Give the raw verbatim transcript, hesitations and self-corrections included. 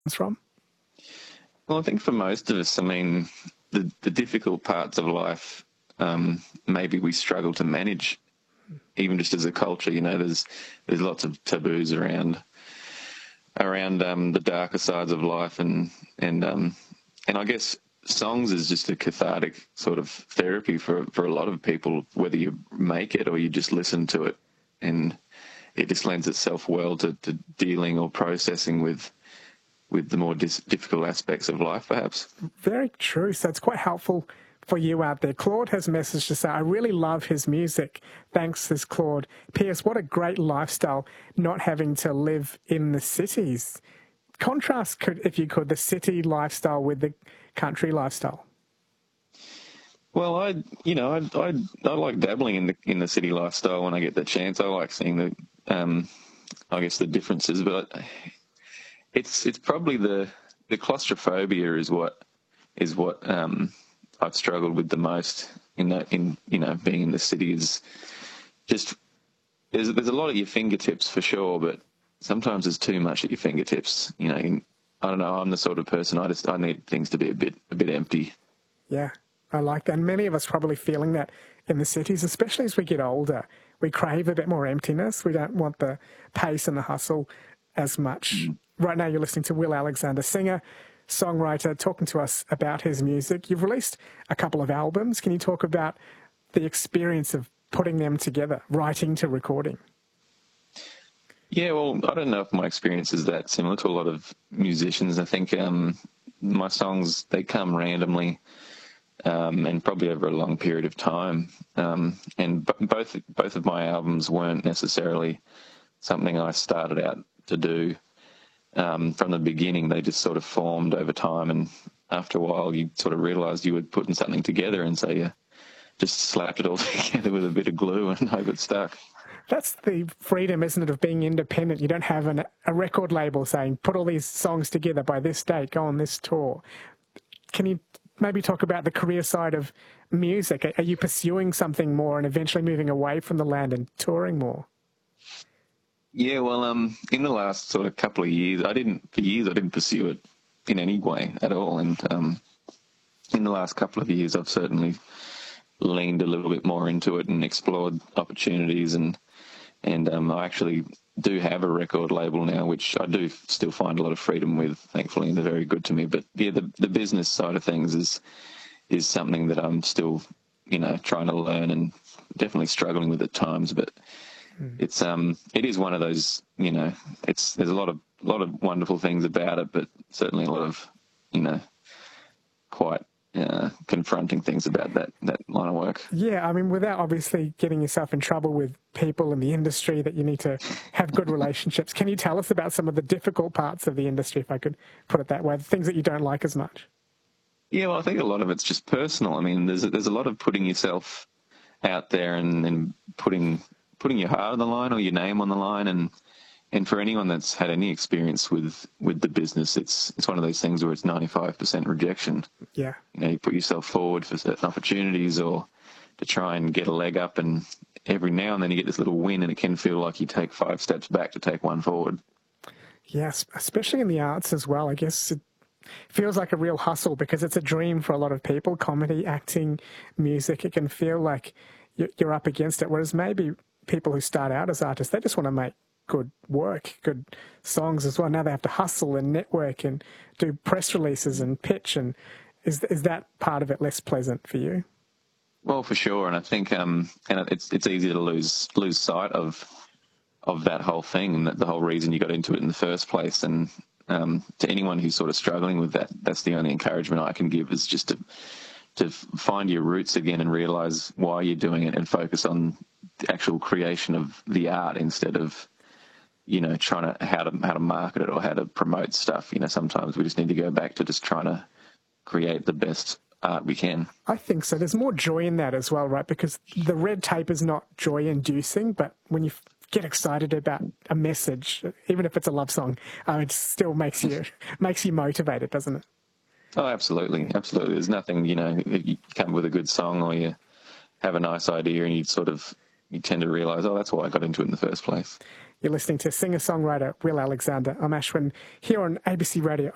from? Well, I think for most of us, I mean, the, the difficult parts of life, um, maybe we struggle to manage, even just as a culture. You know, there's there's lots of taboos around around um, the darker sides of life, and and um, and I guess songs is just a cathartic sort of therapy for for a lot of people, whether you make it or you just listen to it, and it just lends itself well to, to dealing or processing with with the more dis- difficult aspects of life, perhaps. Very true. So it's quite helpful for you out there. Claude has a message to say, I really love his music. Thanks, says Claude. P S. What a great lifestyle, not having to live in the cities. Contrast, could, if you could, the city lifestyle with the country lifestyle. Well, I, you know, I, I, I like dabbling in the in the city lifestyle when I get the chance. I like seeing the, um, I guess the differences, but it's it's probably the the claustrophobia is what is what um, I've struggled with the most in that in you know being in the city is just there's there's a lot at your fingertips for sure, but sometimes there's too much at your fingertips. You know, you, I don't know. I'm the sort of person I just I need things to be a bit a bit empty. Yeah, I like that. And many of us probably feeling that in the cities, especially as we get older. We crave a bit more emptiness. We don't want the pace and the hustle as much. Mm. Right now you're listening to Will Alexander, singer, songwriter, talking to us about his music. You've released a couple of albums. Can you talk about the experience of putting them together, writing to recording? Yeah, well, I don't know if my experience is that similar to a lot of musicians. I think um, my songs, they come randomly um, and probably over a long period of time. Um, and b- both both of my albums weren't necessarily something I started out to do um, from the beginning. They just sort of formed over time, and after a while you sort of realised you were putting something together, and so you just slapped it all together with a bit of glue and hope it stuck. That's the freedom, isn't it, of being independent. You don't have an, a record label saying, put all these songs together by this date, go on this tour. Can you maybe talk about the career side of music? Are you pursuing something more and eventually moving away from the land and touring more? Yeah, well, um, in the last sort of couple of years, I didn't, for years, I didn't pursue it in any way at all. And um, in the last couple of years, I've certainly leaned a little bit more into it and explored opportunities. And, and um, I actually do have a record label now, which I do still find a lot of freedom with, thankfully, and they're very good to me. But yeah, the, the business side of things is, is something that I'm still, you know, trying to learn and definitely struggling with at times. But It's um, it is one of those, you know, it's there's a lot of lot of wonderful things about it, but certainly a lot of, you know, quite uh, confronting things about that that line of work. Yeah, I mean, without obviously getting yourself in trouble with people in the industry that you need to have good relationships, can you tell us about some of the difficult parts of the industry, if I could put it that way, the things that you don't like as much? Yeah, well, I think a lot of it's just personal. I mean, there's there's a lot of putting yourself out there and, and putting. putting your heart on the line or your name on the line, and and for anyone that's had any experience with with the business, it's it's one of those things where it's ninety-five percent rejection. Yeah, you know, you put yourself forward for certain opportunities or to try and get a leg up, and every now and then you get this little win, and it can feel like you take five steps back to take one forward. Yes, especially in the arts as well. I guess it feels like a real hustle because it's a dream for a lot of people. Comedy, acting, music, it can feel like you're up against it, whereas maybe people who start out as artists, they just want to make good work, good songs as well. Now they have to hustle and network and do press releases and pitch. And is is that part of it less pleasant for you? Well, for sure. And I think um, and it's it's easy to lose lose sight of of that whole thing and that the whole reason you got into it in the first place. And um, to anyone who's sort of struggling with that, that's the only encouragement I can give is just to to find your roots again and realize why you're doing it and focus on the actual creation of the art instead of, you know, trying to how to how to market it or how to promote stuff. You know, sometimes we just need to go back to just trying to create the best art we can. I think so. There's more joy in that as well, right? Because the red tape is not joy-inducing, but when you get excited about a message, even if it's a love song, uh, it still makes you makes you motivated, doesn't it? Oh, absolutely, absolutely. There's nothing, you know, you come with a good song or you have a nice idea and you sort of, you tend to realise, oh, that's why I got into it in the first place. You're listening to singer-songwriter Will Alexander. I'm Ashwin here on A B C Radio.